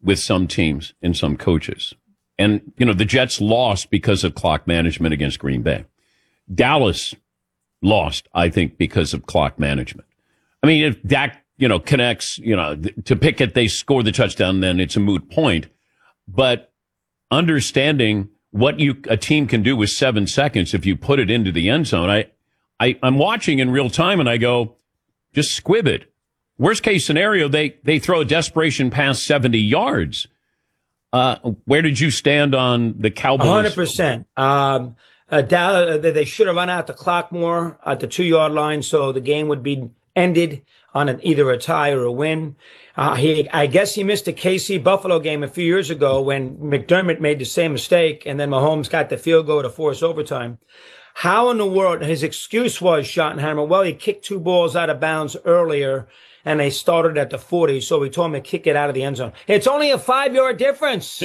with some teams and some coaches. And, the Jets lost because of clock management against Green Bay. Dallas lost, I think, because of clock management. I mean, if Dak, connects, to Pickett, they score the touchdown, then it's a moot point. But understanding what a team can do with 7 seconds if you put it into the end zone, I'm watching in real time and I go, just squib it. Worst case scenario, they throw a desperation pass 70 yards. Where did you stand on the Cowboys? 100%. They should have run out the clock more at the 2-yard line, so the game would be ended on either a tie or a win. I guess he missed a KC Buffalo game a few years ago when McDermott made the same mistake, and then Mahomes got the field goal to force overtime. How in the world? His excuse was, Schottenheimer, well, he kicked 2 balls out of bounds earlier, and they started at the 40, so we told him to kick it out of the end zone. It's only a 5-yard difference.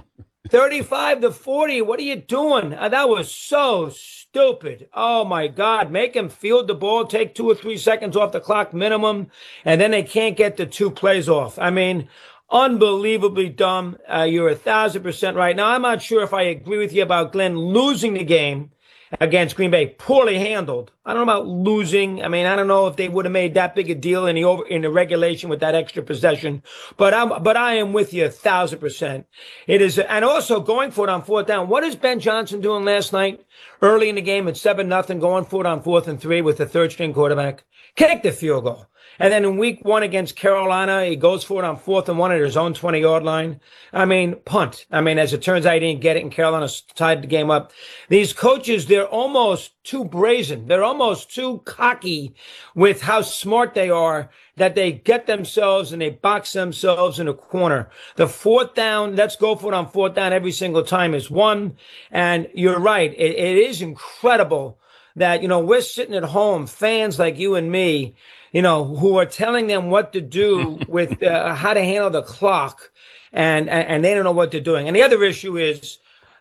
35 to 40. What are you doing? That was so stupid. Oh, my God. Make him field the ball, take 2 or 3 seconds off the clock minimum, and then they can't get the 2 plays off. I mean, unbelievably dumb. You're 1,000% right. Now, I'm not sure if I agree with you about Glenn losing the game against Green Bay. Poorly handled. I don't know about losing. I mean, I don't know if they would have made that big a deal in the regulation with that extra possession. But I am with you 1,000%. It is, and also going for it on 4th down. What is Ben Johnson doing last night? Early in the game at 7-0, going for it on 4th and 3 with the 3rd-string quarterback. Kick the field goal. And then in week 1 against Carolina, he goes for it on 4th and 1 at his own 20-yard line. I mean, punt. I mean, as it turns out, he didn't get it, and Carolina tied the game up. These coaches, they're almost too brazen. They're almost too cocky with how smart they are that they get themselves and they box themselves in a corner. The 4th down, let's go for it on 4th down every single time is one. And you're right. It is incredible that, we're sitting at home, fans like you and me, who are telling them what to do with how to handle the clock, and they don't know what they're doing. And the other issue is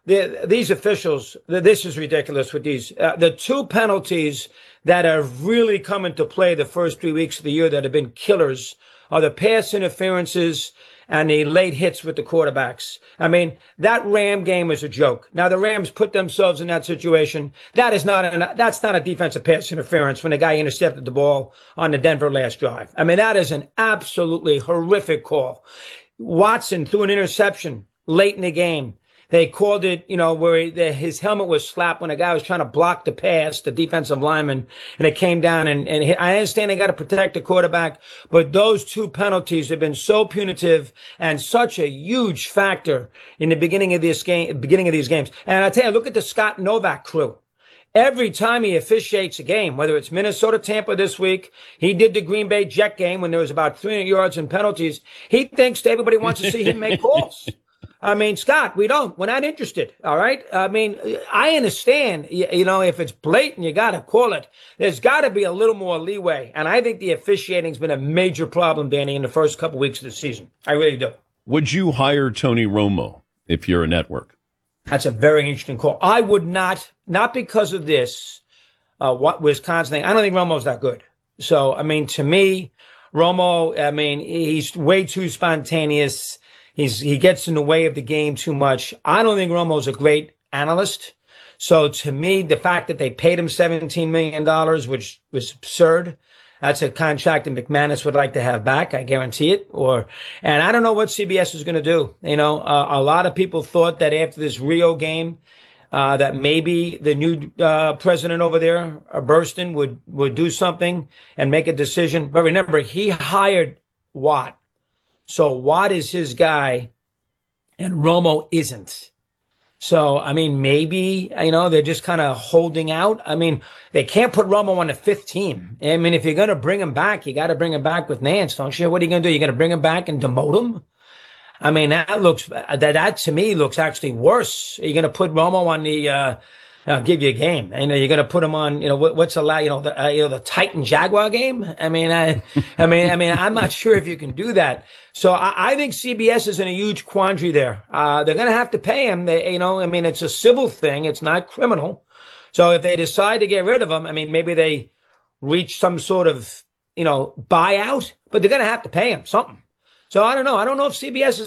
these officials. This is ridiculous with these. The 2 penalties that have really come into play the first 3 weeks of the year that have been killers are the pass interferences and the late hits with the quarterbacks. I mean, that Ram game was a joke. Now, the Rams put themselves in that situation. That's not a defensive pass interference when the guy intercepted the ball on the Denver last drive. I mean, that is an absolutely horrific call. Watson threw an interception late in the game. They called it, where his helmet was slapped when a guy was trying to block the pass, the defensive lineman, and it came down and hit. I understand they got to protect the quarterback, but those 2 penalties have been so punitive and such a huge factor in the beginning of these games. And I tell you, look at the Scott Novak crew. Every time he officiates a game, whether it's Minnesota, Tampa this week, he did the Green Bay Jet game when there was about 300 yards in penalties. He thinks that everybody wants to see him make calls. I mean, Scott, we're not interested. All right. I mean, I understand, if it's blatant, you got to call it. There's got to be a little more leeway. And I think the officiating's been a major problem, Danny, in the first couple weeks of the season. I really do. Would you hire Tony Romo if you're a network? That's a very interesting call. I would not because of this, what Wisconsin thing. I don't think Romo's that good. So, I mean, to me, Romo, he's way too spontaneous. He gets in the way of the game too much. I don't think Romo's a great analyst. So to me, the fact that they paid him $17 million, which was absurd, that's a contract that McManus would like to have back. I guarantee it. And I don't know what CBS is going to do. A lot of people thought that after this Rio game, that maybe the new president over there, Burston, would do something and make a decision. But remember, he hired Watt. So Watt is his guy, and Romo isn't. So, I mean, maybe, they're just kind of holding out. I mean, they can't put Romo on the 5th team. I mean, if you're going to bring him back, you got to bring him back with Nance, don't you? What are you going to do? You're going to bring him back and demote him? I mean, that to me looks actually worse. You're going to put Romo on the, I'll give you a game. You're going to put him on, what's allowed, the Titan Jaguar game. I'm not sure if you can do that. So I think CBS is in a huge quandary there. They're going to have to pay him. It's a civil thing. It's not criminal. So if they decide to get rid of him, maybe they reach some sort of, buyout, but they're going to have to pay him something. So I don't know. I don't know if CBS is